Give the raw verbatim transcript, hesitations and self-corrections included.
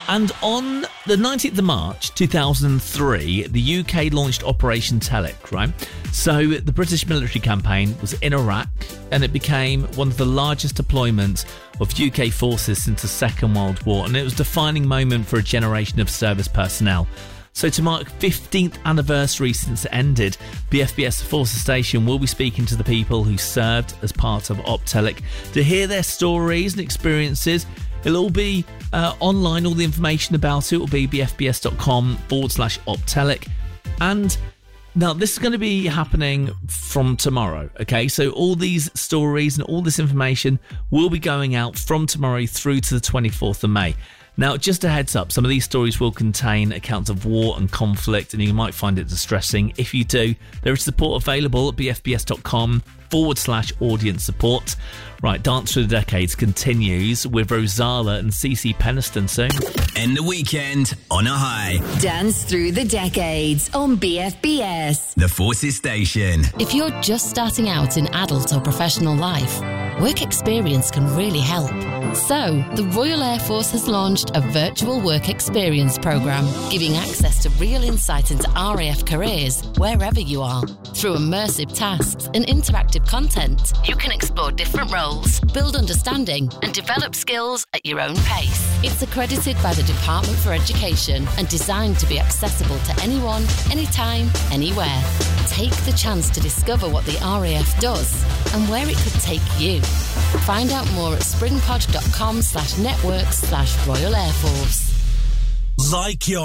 And on the nineteenth of March two thousand three, the U K launched Operation Telic, right? So the British military campaign was in Iraq, and it became one of the largest deployments of U K forces since the Second World War, and it was a defining moment for a generation of service personnel. So to mark fifteenth anniversary since it ended, B F B S Forces Station will be speaking to the people who served as part of OPTELIC to hear their stories and experiences. It'll all be uh, online, all the information about it will be bfbs.com forward slash OPTELIC. And now this is going to be happening from tomorrow, okay? So all these stories and all this information will be going out from tomorrow through to the twenty-fourth of May. Now, just a heads up, some of these stories will contain accounts of war and conflict, and you might find it distressing. If you do, there is support available at bfbs.com forward slash audience support. Right, Dance Through the Decades continues with Rosala and Cece Peniston soon. End the weekend on a high. Dance Through the Decades on B F B S. The Forces Station. If you're just starting out in adult or professional life, work experience can really help. So, the Royal Air Force has launched a virtual work experience programme, giving access to real insight into R A F careers wherever you are. Through immersive tasks and interactive content, you can explore different roles, build understanding, and develop skills at your own pace. It's accredited by the Department for Education and designed to be accessible to anyone, anytime, anywhere. Take the chance to discover what the R A F does and where it could take you. Find out more at springpod.com slash network slash Royal Air Force. Like your